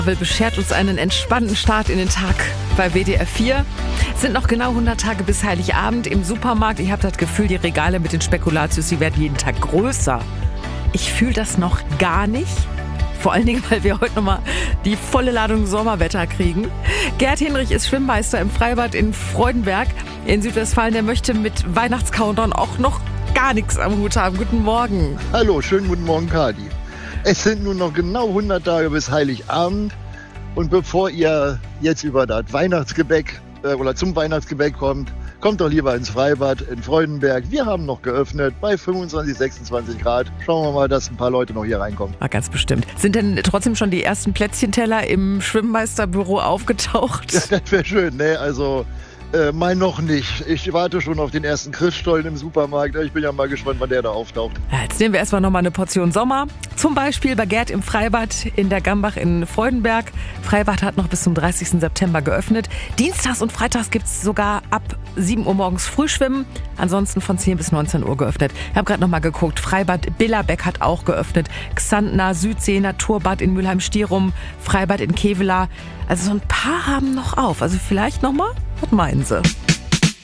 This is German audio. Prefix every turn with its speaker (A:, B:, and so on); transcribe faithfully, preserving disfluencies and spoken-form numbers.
A: Beschert uns einen entspannten Start in den Tag bei W D R vier. Es sind noch genau hundert Tage bis Heiligabend im Supermarkt. Ich habe das Gefühl, die Regale mit den Spekulatius, die werden jeden Tag größer. Ich fühle das noch gar nicht. Vor allen Dingen, weil wir heute nochmal die volle Ladung Sommerwetter kriegen. Gerd Hinrich ist Schwimmmeister im Freibad in Freudenberg in Südwestfalen. Der möchte mit Weihnachtscountdown auch noch gar nichts am Hut haben. Guten Morgen.
B: Hallo, schönen guten Morgen, Kadi. Es sind nun noch genau hundert Tage bis Heiligabend. Und bevor ihr jetzt über das Weihnachtsgebäck äh, oder zum Weihnachtsgebäck kommt, kommt doch lieber ins Freibad in Freudenberg. Wir haben noch geöffnet bei fünfundzwanzig, sechsundzwanzig Grad. Schauen wir mal, dass ein paar Leute noch hier reinkommen.
A: Ah, ganz bestimmt. Sind denn trotzdem schon die ersten Plätzchenteller im Schwimmmeisterbüro aufgetaucht?
B: Ja, das wäre schön, ne? Also äh, mal noch nicht. Ich warte schon auf den ersten Christstollen im Supermarkt. Ich bin ja mal gespannt, wann der da auftaucht.
A: Ja, jetzt nehmen wir erstmal nochmal eine Portion Sommer. Zum Beispiel bei Gerd im Freibad in der Gambach in Freudenberg. Freibad hat noch bis zum dreißigsten September geöffnet. Dienstags und Freitags gibt es sogar ab sieben Uhr morgens Frühschwimmen. Ansonsten von zehn bis neunzehn Uhr geöffnet. Ich habe gerade nochmal geguckt. Freibad Billerbeck hat auch geöffnet. Xantner, Südsee, Naturbad in Mülheim-Stierum, Freibad in Kevela. Also so ein paar haben noch auf. Also vielleicht nochmal? Was meinen Sie?